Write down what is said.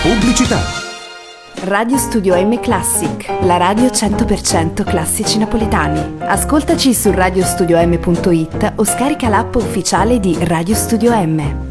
Pubblicità. Radio Studio M Classic, la radio 100% classici napoletani. Ascoltaci su radiostudiom.it o scarica l'app ufficiale di Radio Studio M.